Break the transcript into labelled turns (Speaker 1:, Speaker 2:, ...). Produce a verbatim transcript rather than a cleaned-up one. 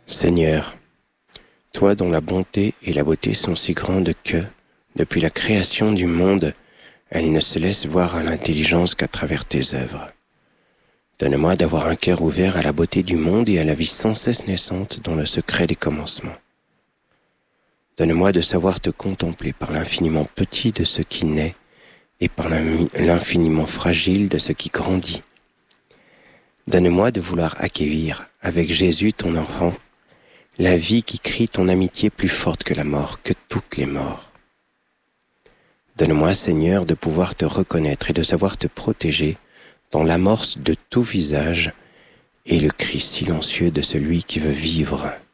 Speaker 1: Seigneur, toi dont la bonté et la beauté sont si grandes que, depuis la création du monde, elles ne se laissent voir à l'intelligence qu'à travers tes œuvres. Donne-moi d'avoir un cœur ouvert à la beauté du monde et à la vie sans cesse naissante dans le secret des commencements. Donne-moi de savoir te contempler par l'infiniment petit de ce qui naît et par l'infiniment fragile de ce qui grandit. Donne-moi de vouloir accueillir, avec Jésus ton enfant, la vie qui crie ton amitié plus forte que la mort, que toutes les morts. Donne-moi, Seigneur, de pouvoir te reconnaître et de savoir te protéger dans l'amorce de tout visage et le cri silencieux de celui qui veut vivre.